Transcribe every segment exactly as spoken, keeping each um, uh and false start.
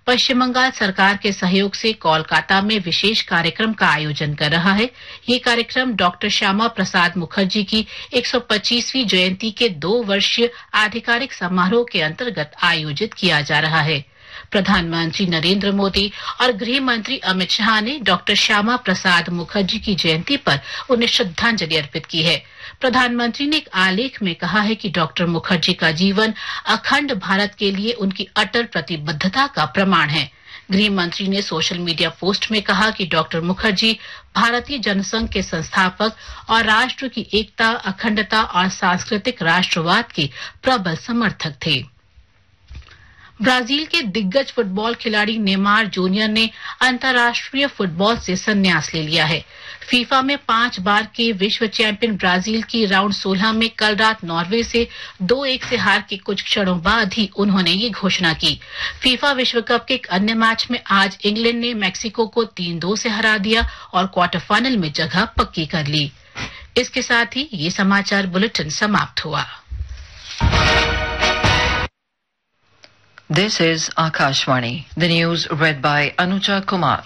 पश्चिम बंगाल सरकार के सहयोग से कोलकाता में विशेष कार्यक्रम का आयोजन कर रहा है। ये कार्यक्रम डॉक्टर श्यामा प्रसाद मुखर्जी की एक सौ पच्चीसवीं जयंती के दो वर्षीय आधिकारिक समारोह के अंतर्गत आयोजित किया जा रहा है। प्रधानमंत्री नरेंद्र मोदी और गृह मंत्री अमित शाह ने डॉक्टर श्यामा प्रसाद मुखर्जी की जयंती पर उन्हें श्रद्धांजलि अर्पित की है। प्रधानमंत्री ने एक आलेख में कहा है कि डॉक्टर मुखर्जी का जीवन अखंड भारत के लिए उनकी अटल प्रतिबद्धता का प्रमाण है। गृह मंत्री ने सोशल मीडिया पोस्ट में कहा कि डॉक्टर मुखर्जी भारतीय जनसंघ के संस्थापक और राष्ट्र की एकता, अखंडता और सांस्कृतिक राष्ट्रवाद के प्रबल समर्थक थे। ब्राजील के दिग्गज फुटबॉल खिलाड़ी नेमार जूनियर ने अंतर्राष्ट्रीय फुटबॉल से संन्यास ले लिया है। फीफा में पांच बार के विश्व चैंपियन ब्राजील की राउंड सोलह में कल रात नॉर्वे से दो एक से हार के कुछ क्षणों बाद ही उन्होंने ये घोषणा की। फीफा विश्व कप के एक अन्य मैच में आज इंग्लैंड ने मैक्सिको को तीन दो से हरा दिया और क्वार्टर फाइनल में जगह पक्की कर ली। इसके साथ ही ये समाचार बुलेटिन समाप्त हुआ। This is Akashvani. The news read by Anuja Kumar.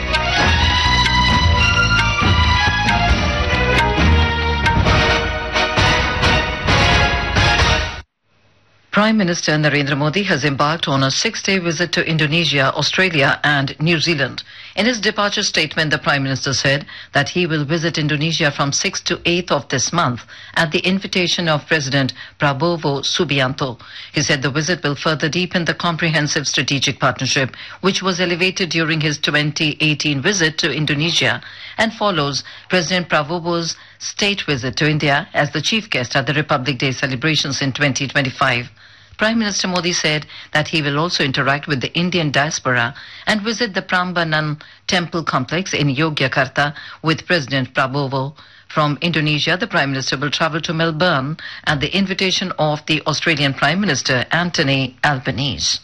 Prime Minister Narendra Modi has embarked on a six-day visit to Indonesia, Australia and New Zealand. In his departure statement, the Prime Minister said that he will visit Indonesia from sixth to eighth of this month at the invitation of President Prabowo Subianto. He said the visit will further deepen the comprehensive strategic partnership, which was elevated during his twenty eighteen visit to Indonesia and follows President Prabowo's state visit to India as the chief guest at the Republic Day celebrations in twenty twenty-five. Prime Minister Modi said that he will also interact with the Indian diaspora and visit the Prambanan temple complex in Yogyakarta with President Prabowo. From Indonesia, the Prime Minister will travel to Melbourne at the invitation of the Australian Prime Minister Anthony Albanese.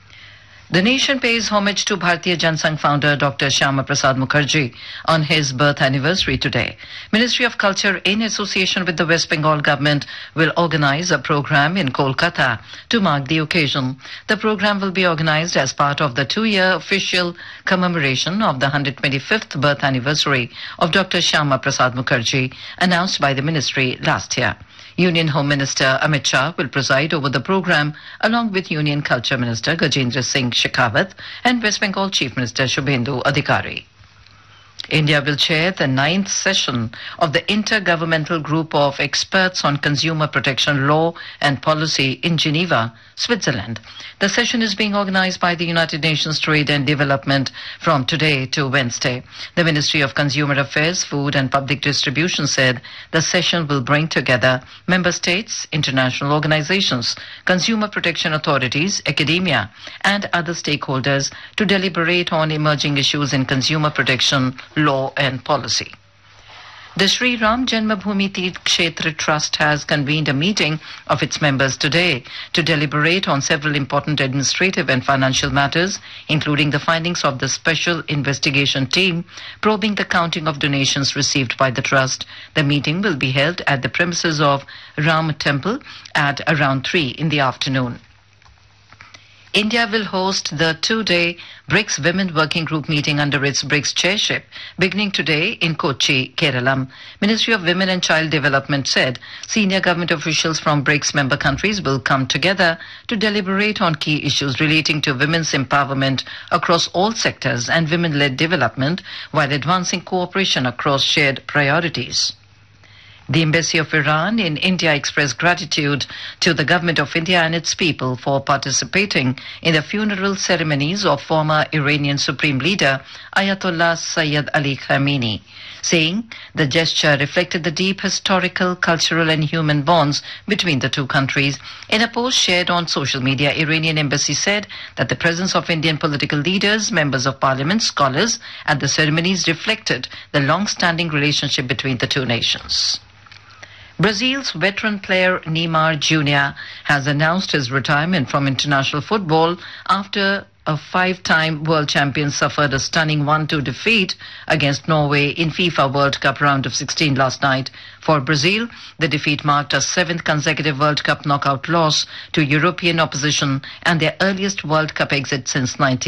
The nation pays homage to Bharatiya Janasangh founder Doctor Shyama Prasad Mukherjee on his birth anniversary today. Ministry of Culture, in association with the West Bengal government, will organize a program in Kolkata to mark the occasion. The program will be organized as part of the two-year official commemoration of the one hundred twenty-fifth birth anniversary of Doctor Shyama Prasad Mukherjee, announced by the ministry last year. Union Home Minister Amit Shah will preside over the program along with Union Culture Minister Gajendra Singh Shekhawat and West Bengal Chief Minister Shubhendu Adhikari. India will chair the ninth session of the Intergovernmental Group of Experts on Consumer Protection Law and Policy in Geneva, Switzerland. The session is being organized by the United Nations Trade and Development from today to Wednesday. The Ministry of Consumer Affairs, Food and Public Distribution said the session will bring together member states, international organizations, consumer protection authorities, academia, and other stakeholders to deliberate on emerging issues in consumer protection, law and policy. The Sri Ram Janmabhoomi Teerth Kshetra Trust has convened a meeting of its members today to deliberate on several important administrative and financial matters, including the findings of the special investigation team probing the counting of donations received by the trust. The meeting will be held at the premises of Ram Temple at around three in the afternoon. India will host the two-day BRICS Women Working Group meeting under its BRICS chairship, beginning today in Kochi, Kerala. Ministry of Women and Child Development said senior government officials from BRICS member countries will come together to deliberate on key issues relating to women's empowerment across all sectors and women-led development while advancing cooperation across shared priorities. The Embassy of Iran in India expressed gratitude to the Government of India and its people for participating in the funeral ceremonies of former Iranian Supreme Leader Ayatollah Sayyid Ali Khamenei, saying the gesture reflected the deep historical, cultural and human bonds between the two countries. In a post shared on social media, Iranian Embassy said that the presence of Indian political leaders, members of parliament, scholars at the ceremonies reflected the long-standing relationship between the two nations. Brazil's veteran player Neymar Junior has announced his retirement from international football after a five-time world champion suffered a stunning one two defeat against Norway in FIFA World Cup round of sixteen last night. For Brazil, the defeat marked a seventh consecutive World Cup knockout loss to European opposition and their earliest World Cup exit since nineteen